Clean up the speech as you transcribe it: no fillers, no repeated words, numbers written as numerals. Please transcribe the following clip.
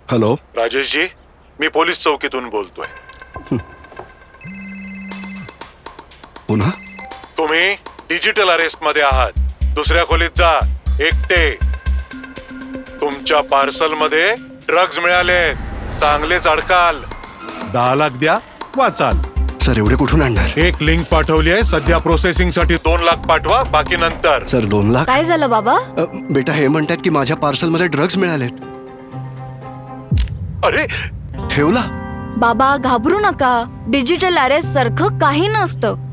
Hello राजेशजी, मी police चौकीतून बोलतोय. पुन्हा तुम्ही डिजिटल अरेस्ट मध्ये आहात. दुसऱ्या खोलीत जा, एकटे. तुमच्या पार्सल मध्ये ड्रग्ज मिळाले. चांगलेच अडकाल. 10 लाख द्या, वाचाल. सर एवढे कुठून आणणार? एक लिंक पाठवली आहे. सध्या प्रोसेसिंग साठी 2 लाख पाठवा, बाकी नंतर. सर 2 लाख? काय झालं बाबा? बेटा हे म्हणतात की माझ्या पार्सल मध्ये ड्रग्ज मिळालेत. अरे ठेवला? बाबा घाबरू नका. डिजिटल अरेस्ट सारखं काही नसतं.